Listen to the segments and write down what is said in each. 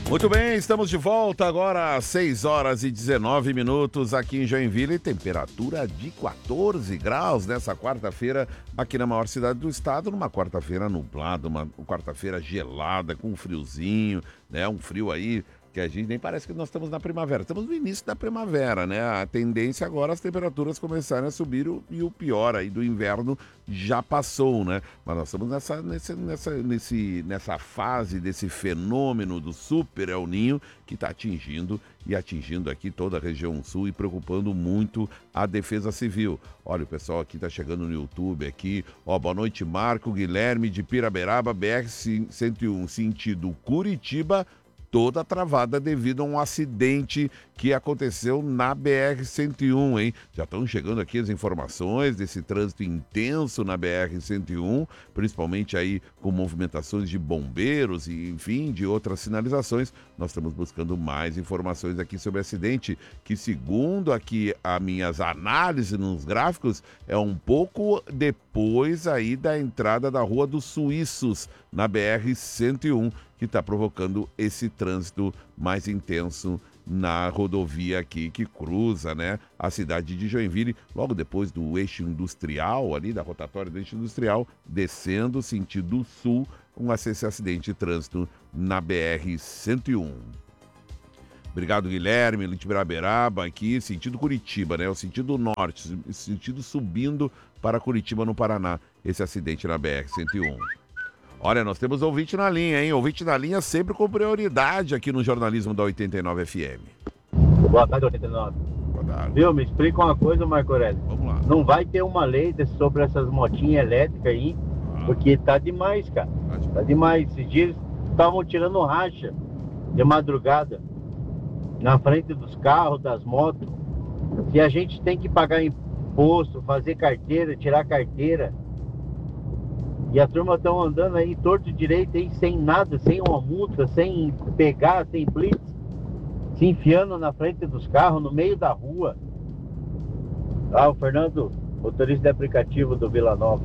Muito bem, estamos de volta agora às 6 horas e 19 minutos aqui em Joinville. Temperatura de 14 graus nessa quarta-feira aqui na maior cidade do estado. Numa quarta-feira nublada, uma quarta-feira gelada, com um friozinho, né? Um frio aí que a gente nem parece que nós estamos na primavera. Estamos no início da primavera, né? A tendência agora é as temperaturas começarem a subir e o pior aí do inverno já passou, né? Mas nós estamos nessa fase desse fenômeno do Super El Niño que está atingindo aqui toda a região sul e preocupando muito a Defesa Civil. Olha, o pessoal aqui está chegando no YouTube aqui. Ó, boa noite, Marco Guilherme de Piraberaba, BR-101, sentido Curitiba, toda travada devido a um acidente que aconteceu na BR-101, hein? Já estão chegando aqui as informações desse trânsito intenso na BR-101, principalmente aí com movimentações de bombeiros e, enfim, de outras sinalizações. Nós estamos buscando mais informações aqui sobre o acidente, que segundo aqui as minhas análises nos gráficos, é um pouco depois aí da entrada da Rua dos Suíços, na BR-101, que está provocando esse trânsito mais intenso na rodovia aqui que cruza, né, a cidade de Joinville, logo depois do eixo industrial, ali da rotatória do eixo industrial, descendo sentido sul, esse acidente de trânsito na BR-101. Obrigado, Guilherme, de Piraberaba, aqui, sentido Curitiba, né, o sentido norte, sentido subindo para Curitiba, no Paraná, esse acidente na BR-101. Olha, nós temos ouvinte na linha, hein? Ouvinte na linha sempre com prioridade aqui no jornalismo da 89 FM. Boa tarde, 89. Boa tarde. Viu, me explica uma coisa, Marco Aurélio. Vamos lá. Não vai ter uma lei sobre essas motinhas elétricas aí, porque tá demais, cara. Tá demais. Esses dias estavam tirando racha de madrugada na frente dos carros, das motos. Se a gente tem que pagar imposto, fazer carteira, tirar carteira, e a turma estão andando aí torto direito aí, sem nada, sem uma multa, sem pegar, sem blitz, se enfiando na frente dos carros, no meio da rua. Ah, o Fernando, motorista de aplicativo do Vila Nova.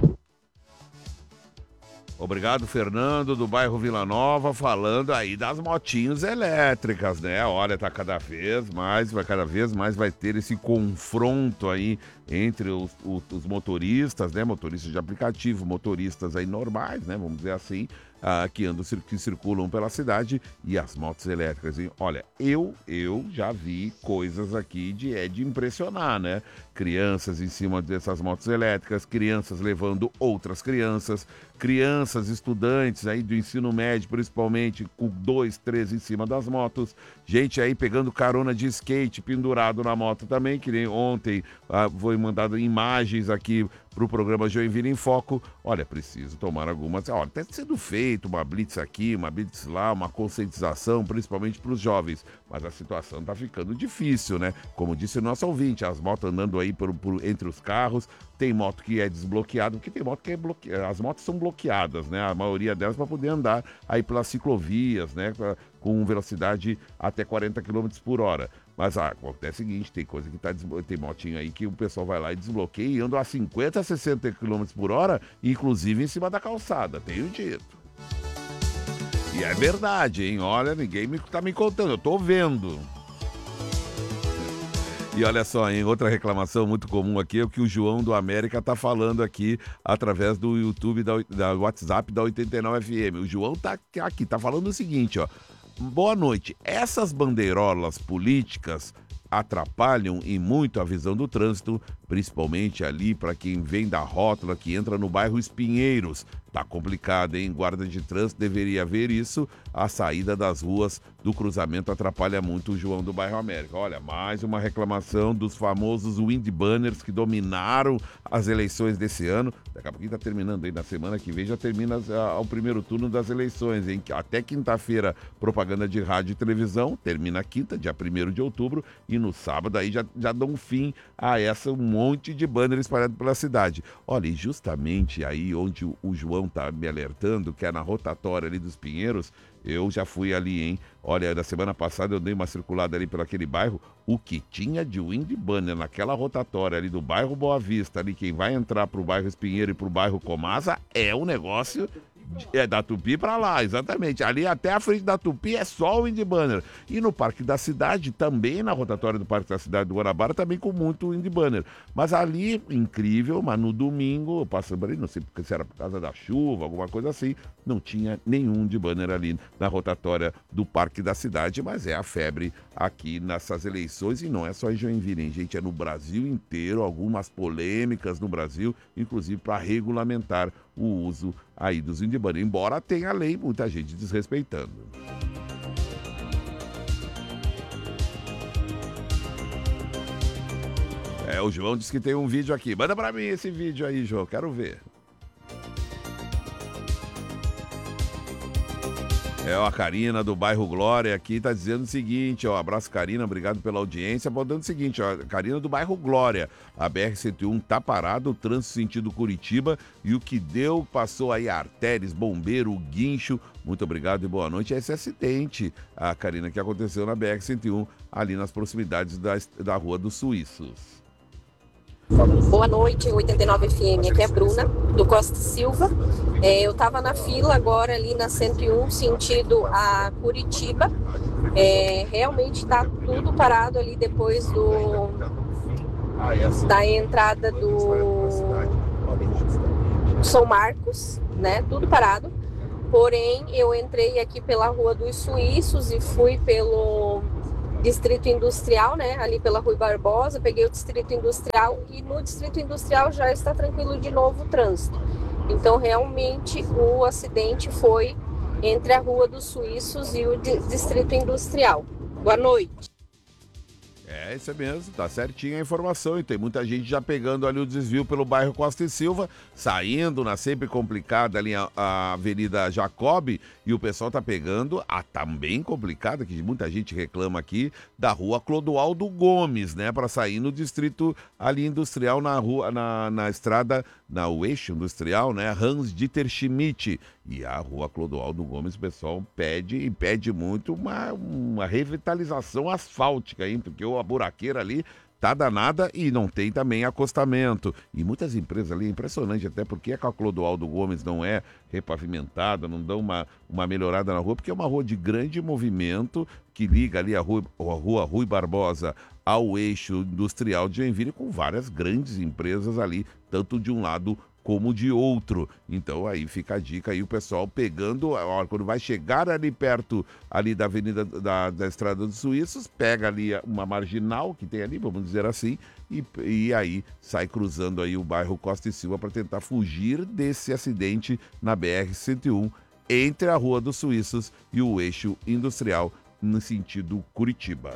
Obrigado, Fernando, do bairro Vila Nova, falando aí das motinhas elétricas, né? Olha, tá cada vez mais vai ter esse confronto aí entre os motoristas, né? Motoristas de aplicativo, motoristas aí normais, né? Vamos dizer assim, que circulam pela cidade, e as motos elétricas, hein? Olha, eu já vi coisas aqui de impressionar, né? Crianças em cima dessas motos elétricas, crianças levando outras crianças estudantes aí do ensino médio, principalmente, com 2, 3 em cima das motos, gente aí pegando carona de skate pendurado na moto também, que nem ontem foi mandado imagens aqui pro programa Joinville em Foco. Olha, preciso tomar algumas, olha, tá sendo feito uma blitz aqui, uma blitz lá, uma conscientização, principalmente para os jovens, mas a situação tá ficando difícil, né? Como disse o nosso ouvinte, as motos andando aí entre os carros, tem moto que é desbloqueada, porque tem moto que é bloqueada, as motos são bloqueadas, né? A maioria delas para poder andar aí pelas ciclovias, né? Com velocidade até 40 km por hora. Mas acontece o seguinte, tem coisa que tem motinho aí que o pessoal vai lá e desbloqueia e anda a 50, 60 km por hora, inclusive em cima da calçada, tenho dito. E é verdade, hein? Olha, ninguém tá me contando, eu tô vendo. E olha só, hein, outra reclamação muito comum aqui é o que o João do América tá falando aqui através do YouTube, da WhatsApp da 89 FM. O João tá aqui, tá falando o seguinte, ó. Boa noite. Essas bandeirolas políticas atrapalham e muito a visão do trânsito, principalmente ali para quem vem da rótula que entra no bairro Espinheiros. Tá complicado, hein? Guarda de trânsito deveria ver isso. A saída das ruas do cruzamento atrapalha muito o João do bairro América. Olha, mais uma reclamação dos famosos wind banners que dominaram as eleições desse ano. Daqui a pouquinho tá terminando aí, na semana que vem já termina o primeiro turno das eleições, hein? Até quinta-feira, propaganda de rádio e televisão, termina quinta, dia 1º de outubro, e no sábado aí já dão fim a um monte de banner espalhado pela cidade. Olha, e justamente aí onde o João tá me alertando, que é na rotatória ali dos Pinheiros, eu já fui ali, hein? Olha, na semana passada eu dei uma circulada ali por aquele bairro, o que tinha de wind banner naquela rotatória ali do bairro Boa Vista, ali quem vai entrar pro bairro Espinheiro e pro bairro Comasa, é um negócio Da Tupi pra lá, exatamente. Ali até a frente da Tupi é só o Wind Banner. E no Parque da Cidade, também na rotatória do Parque da Cidade do Guanabara, também com muito Wind Banner. Mas ali, incrível, mas no domingo, passando ali, não sei se era por causa da chuva, alguma coisa assim, não tinha nenhum Wind Banner ali na rotatória do Parque da Cidade, mas é a febre aqui nessas eleições e não é só em Joinville, hein, gente? É no Brasil inteiro, algumas polêmicas no Brasil, inclusive para regulamentar o uso aí dos Wind Banner, embora tenha lei, muita gente desrespeitando. O João disse que tem um vídeo aqui. Manda pra mim esse vídeo aí, João, quero ver. A Karina do bairro Glória aqui tá dizendo o seguinte, abraço Karina, obrigado pela audiência, botando o seguinte, Karina do bairro Glória, a BR-101 tá parado, o trânsito sentido Curitiba e o que deu, passou aí artérias, bombeiro, guincho, muito obrigado e boa noite. Esse acidente, a Karina, que aconteceu na BR-101, ali nas proximidades da Rua dos Suíços. Boa noite, 89 FM, aqui é a Bruna, do Costa Silva. Eu estava na fila agora ali na 101, sentido a Curitiba. Realmente está tudo parado ali depois da entrada do São Marcos, né? Tudo parado. Porém, eu entrei aqui pela Rua dos Suíços e fui pelo Distrito Industrial, né, ali pela Rui Barbosa, peguei o Distrito Industrial e no Distrito Industrial já está tranquilo de novo o trânsito. Então, realmente, o acidente foi entre a Rua dos Suíços e o Distrito Industrial. Boa noite. Isso é mesmo, tá certinha a informação e tem muita gente já pegando ali o desvio pelo bairro Costa e Silva, saindo na sempre complicada ali a Avenida Jacob e o pessoal tá pegando a também complicada, que muita gente reclama aqui, da Rua Clodoaldo Gomes, né, para sair no distrito ali industrial na rua, na estrada, o eixo industrial, né, Hans Dieter Schmidt. E a Rua Clodoaldo Gomes, o pessoal pede muito uma revitalização asfáltica, hein? Porque a buraqueira ali tá danada e não tem também acostamento. E muitas empresas ali, é impressionante, até porque a Clodoaldo Gomes não é repavimentada, não dão uma melhorada na rua, porque é uma rua de grande movimento que liga ali a rua Rui Barbosa ao eixo industrial de Joinville com várias grandes empresas ali, tanto de um lado como de outro. Então aí fica a dica aí, o pessoal pegando, quando vai chegar ali perto ali da Avenida da Estrada dos Suíços, pega ali uma marginal que tem ali, vamos dizer assim, e aí sai cruzando aí o bairro Costa e Silva para tentar fugir desse acidente na BR-101 entre a Rua dos Suíços e o eixo industrial no sentido Curitiba.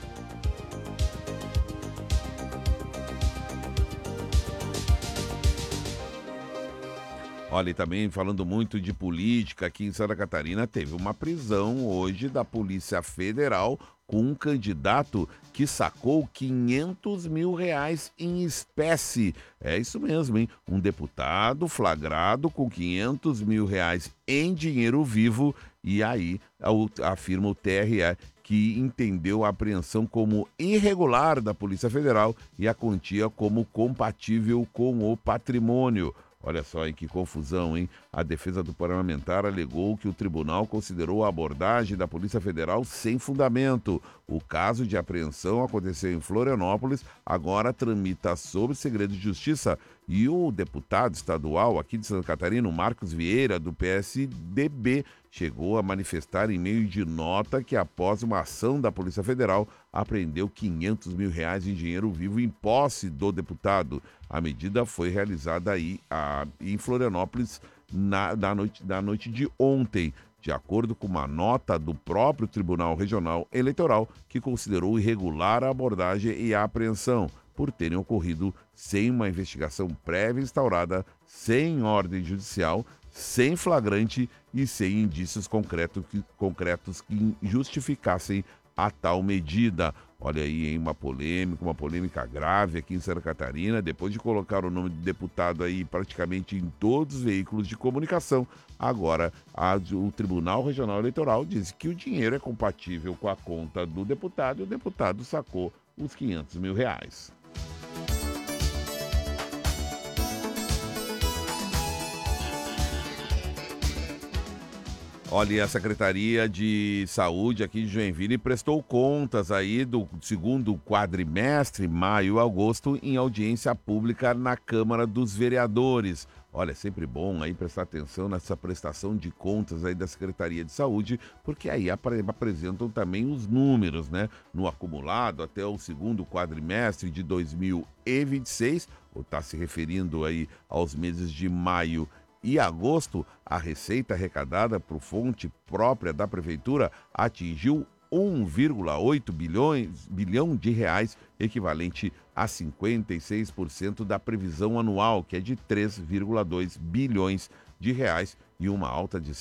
Olha, e também falando muito de política, aqui em Santa Catarina teve uma prisão hoje da Polícia Federal com um candidato que sacou 500 mil reais em espécie. É isso mesmo, hein? Um deputado flagrado com 500 mil reais em dinheiro vivo e aí afirma o TRE que entendeu a apreensão como irregular da Polícia Federal e a quantia como compatível com o patrimônio. Olha só, hein, que confusão, hein? A defesa do parlamentar alegou que o tribunal considerou a abordagem da Polícia Federal sem fundamento. O caso de apreensão aconteceu em Florianópolis, agora tramita sob segredo de justiça. E o deputado estadual aqui de Santa Catarina, Marcos Vieira, do PSDB, chegou a manifestar em meio de nota que após uma ação da Polícia Federal, apreendeu 500 mil reais em dinheiro vivo em posse do deputado. A medida foi realizada aí em Florianópolis na noite de ontem, de acordo com uma nota do próprio Tribunal Regional Eleitoral, que considerou irregular a abordagem e a apreensão, por terem ocorrido sem uma investigação prévia instaurada, sem ordem judicial, sem flagrante e sem indícios concretos que justificassem a tal medida. Olha aí, hein, uma polêmica grave aqui em Santa Catarina, depois de colocar o nome do deputado aí praticamente em todos os veículos de comunicação, agora o Tribunal Regional Eleitoral diz que o dinheiro é compatível com a conta do deputado e o deputado sacou os 500 mil reais. Olha, a Secretaria de Saúde aqui de Joinville prestou contas aí do segundo quadrimestre, maio e agosto, em audiência pública na Câmara dos Vereadores. Olha, é sempre bom aí prestar atenção nessa prestação de contas aí da Secretaria de Saúde, porque aí apresentam também os números, né? No acumulado até o segundo quadrimestre de 2026, ou está se referindo aí aos meses de maio e agosto, a receita arrecadada por fonte própria da Prefeitura atingiu 1,8 bilhão de reais, equivalente a 56% da previsão anual, que é de 3,2 bilhões de reais, e uma alta de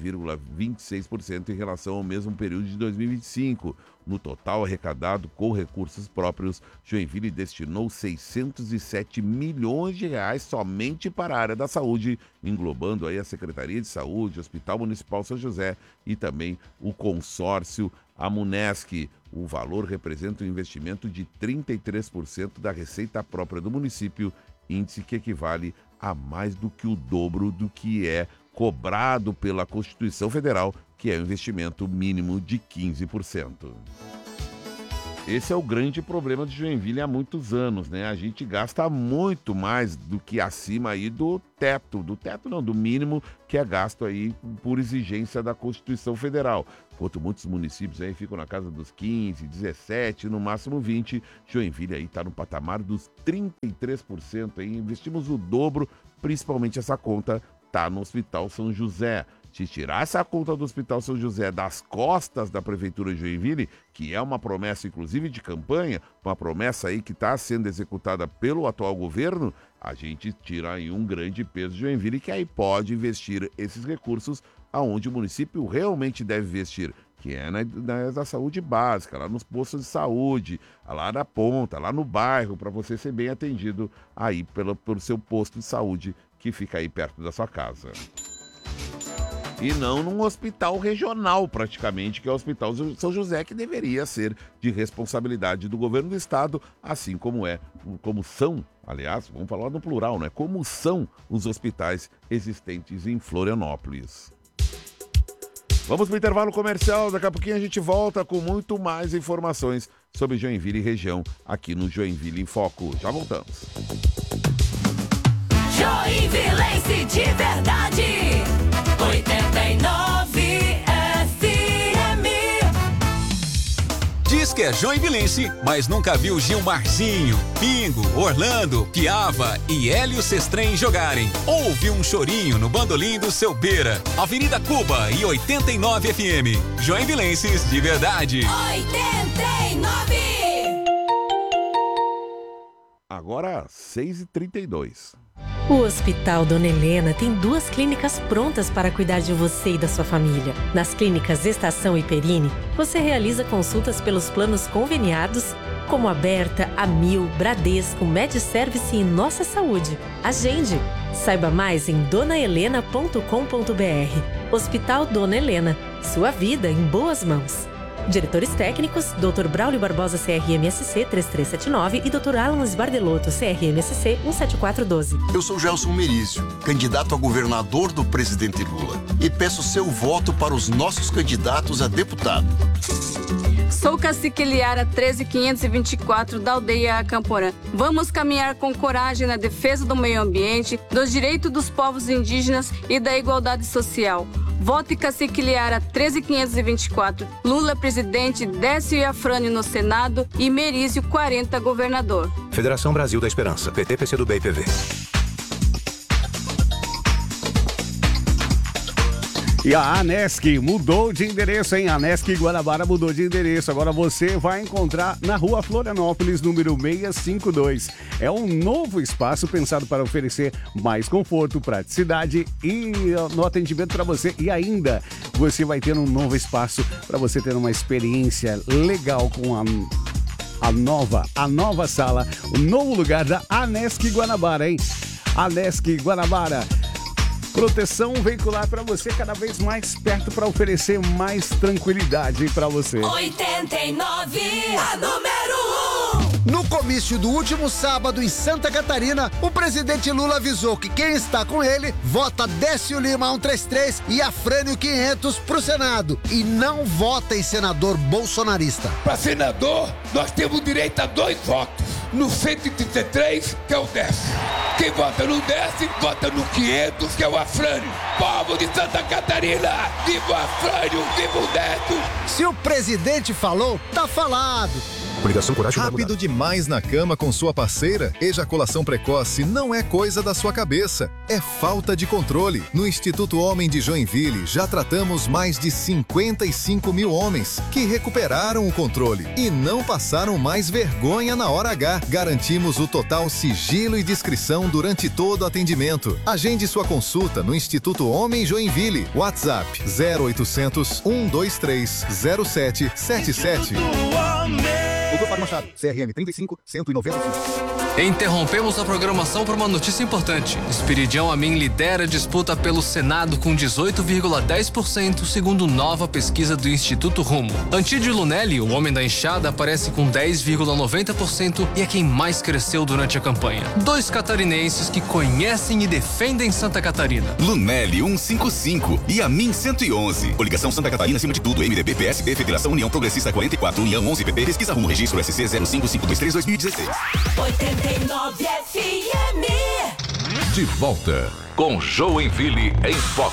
7,26% em relação ao mesmo período de 2025. No total arrecadado com recursos próprios, Joinville destinou 607 milhões de reais somente para a área da saúde, englobando aí a Secretaria de Saúde, Hospital Municipal São José e também o consórcio Amunesc. O valor representa um investimento de 33% da receita própria do município, índice que equivale a mais do que o dobro do que é cobrado pela Constituição Federal, que é um investimento mínimo de 15%. Esse é o grande problema de Joinville há muitos anos, né? A gente gasta muito mais do que acima aí do mínimo que é gasto aí por exigência da Constituição Federal. Enquanto muitos municípios aí ficam na casa dos 15, 17, no máximo 20, Joinville aí está no patamar dos 33%, aí investimos o dobro, principalmente essa conta está no Hospital São José. Se tirar essa conta do Hospital São José das costas da Prefeitura de Joinville, que é uma promessa inclusive de campanha, uma promessa aí que está sendo executada pelo atual governo, a gente tira aí um grande peso de Joinville, que aí pode investir esses recursos aonde o município realmente deve investir, que é na saúde básica, lá nos postos de saúde, lá na ponta, lá no bairro, para você ser bem atendido aí pelo seu posto de saúde que fica aí perto da sua casa. E não num hospital regional, praticamente, que é o Hospital São José, que deveria ser de responsabilidade do governo do estado, assim como são, aliás, vamos falar no plural, né? Como são os hospitais existentes em Florianópolis. Vamos para o intervalo comercial, daqui a pouquinho a gente volta com muito mais informações sobre Joinville e região, aqui no Joinville em Foco. Já voltamos. Joinvilense de verdade, 89 FM. Diz que é joinvilense, mas nunca viu Gilmarzinho, Pingo, Orlando, Piava e Hélio Sestrem jogarem. Ouve um chorinho no bandolim do seu Beira, Avenida Cuba e 89 FM. Joinvilenses de verdade. 89. Agora, 6h32. O Hospital Dona Helena tem 2 clínicas prontas para cuidar de você e da sua família. Nas clínicas Estação e Perini, você realiza consultas pelos planos conveniados, como Aberta, Amil, Bradesco, MedService e Nossa Saúde. Agende! Saiba mais em donahelena.com.br. Hospital Dona Helena. Sua vida em boas mãos. Diretores técnicos, Dr. Braulio Barbosa, CRMSC 3379 e Dr. Alan Sbardelotto, CRMSC 17412. Eu sou Gelson Merizio, candidato a governador do presidente Lula, e peço seu voto para os nossos candidatos a deputado. Sou Cacique Liara 13524 da aldeia Acamporã. Vamos caminhar com coragem na defesa do meio ambiente, dos direitos dos povos indígenas e da igualdade social. Vote Cacique Liara 13524. Lula presidente, Décio Iafrani no Senado e Merizio 40 governador. Federação Brasil da Esperança, PT, PCdoB e PV. E a Anesc mudou de endereço, hein? A Anesc Guanabara mudou de endereço. Agora você vai encontrar na Rua Florianópolis, número 652. É um novo espaço pensado para oferecer mais conforto, praticidade e no atendimento para você. E ainda você vai ter um novo espaço para você ter uma experiência legal com a nova sala, o novo lugar da Anesc Guanabara, hein? Anesc Guanabara. Proteção veicular para você cada vez mais perto para oferecer mais tranquilidade para você. 89, a número 1. No comício do último sábado em Santa Catarina, o presidente Lula avisou que quem está com ele vota Décio Lima 133 e Afrânio 500 pro Senado e não vota em senador bolsonarista. Para senador, nós temos direito a 2 votos. No 133, que é o Décio. Quem vota no Décio, vota no 500, que é o Afrânio. Povo de Santa Catarina, viva o Afrânio, viva o Décio. Se o presidente falou, tá falado. Coligação Coragem Rápido demais na cama com sua parceira? Ejaculação precoce não é coisa da sua cabeça, é falta de controle. No Instituto Homem de Joinville já tratamos mais de 55 mil homens que recuperaram o controle e não passaram mais vergonha na hora H. Garantimos o total sigilo e discrição durante todo o atendimento. Agende sua consulta no Instituto Homem Joinville. WhatsApp 0800 123 0777. Doutor Fábio Machado, CRM 35 195. Interrompemos a programação por uma notícia importante. Esperidião Amin lidera a disputa pelo Senado com 18,10%, segundo nova pesquisa do Instituto Rumo. Antídio Lunelli, o homem da enxada, aparece com 10,90% e é quem mais cresceu durante a campanha. 2 catarinenses que conhecem e defendem Santa Catarina. Lunelli 155 e Amin 111. Coligação Santa Catarina acima de tudo. MDB, PSB, Federação União Progressista 44, União 11, PP, Pesquisa Rumo, Registro SC 05523-2016. 89 FM. De volta com Joinville em Foco.